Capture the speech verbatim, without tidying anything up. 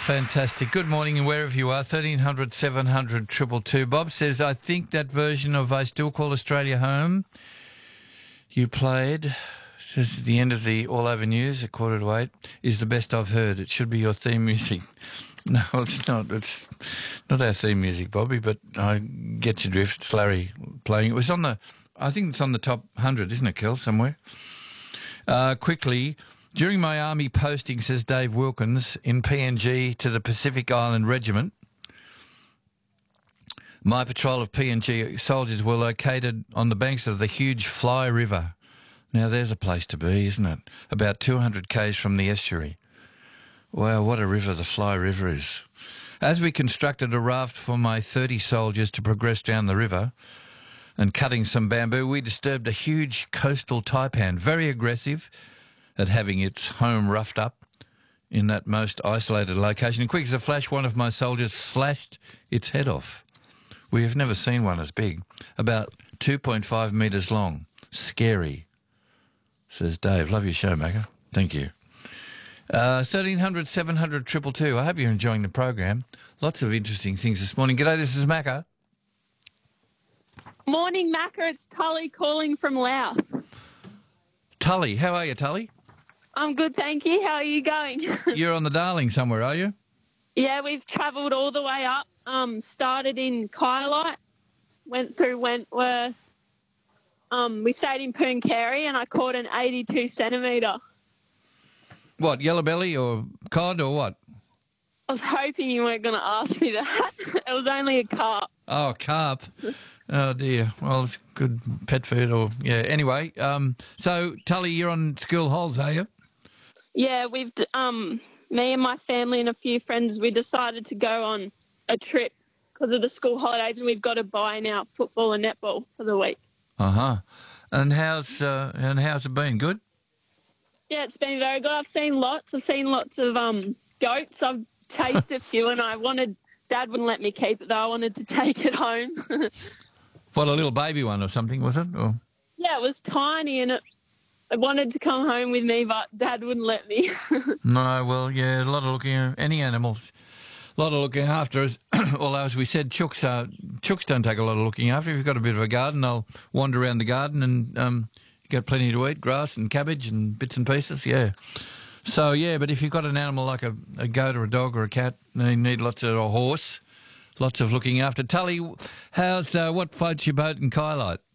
fantastic. Good morning, and wherever you are, thirteen hundred, seven hundred, two two two. Bob says, I think that version of I Still Call Australia Home you played, says at the end of the All Over News at quarter to eight, is the best I've heard. It should be your theme music. No, it's not. It's not our theme music, Bobby, but I get your drift. It's Larry playing. It was on the, I think it's on the top one hundred, isn't it, Kel, somewhere? Uh, quickly, during my army posting, says Dave Wilkins, in P N G to the Pacific Island Regiment, my patrol of P N G soldiers were located on the banks of the huge Fly River. Now, there's a place to be, isn't it? About two hundred kays from the estuary. Wow, what a river the Fly River is. As we constructed a raft for my thirty soldiers to progress down the river and cutting some bamboo, we disturbed a huge coastal taipan, very aggressive at having its home roughed up in that most isolated location. And quick as a flash, one of my soldiers slashed its head off. We have never seen one as big, about two point five metres long. Scary, says Dave. Love your show, Macca. Thank you. Uh, thirteen hundred, seven hundred, two two two. I hope you're enjoying the program. Lots of interesting things this morning. G'day, this is Macca. Morning, Macca. It's Tully calling from Laos. Tully, how are you, Tully? I'm good, thank you. How are you going? You're on the Darling somewhere, are you? Yeah, we've travelled all the way up. Um, started in Kylite, went through Wentworth. Um, we stayed in Pooncarie, and I caught an eighty-two centimetre. What, yellow belly or cod or what? I was hoping you weren't going to ask me that. It was only a carp. Oh, carp. Oh, dear. Well, it's good pet food or, yeah. Anyway, um, so, Tully, you're on school holes, are you? Yeah, we've, um, me and my family and a few friends, we decided to go on a trip because of the school holidays, and we've got to buy now football and netball for the week. Uh-huh. And how's, uh, and how's it been? Good? Yeah, it's been very good. I've seen lots. I've seen lots of um goats. I've tasted a few, and I wanted, Dad wouldn't let me keep it, though. I wanted to take it home. What, a little baby one or something, was it? Or? Yeah, it was tiny, and it, it wanted to come home with me, but Dad wouldn't let me. No, well, yeah, a lot of looking at any animals. A lot of looking after us. Although, as we said, chooks, uh, chooks don't take a lot of looking after. If you've got a bit of a garden, they'll wander around the garden and um, you got plenty to eat, grass and cabbage and bits and pieces, yeah. So, yeah, but if you've got an animal like a, a goat or a dog or a cat, they need lots of, or a horse, lots of looking after. Tully, how's, uh, what floats your boat in Kylite?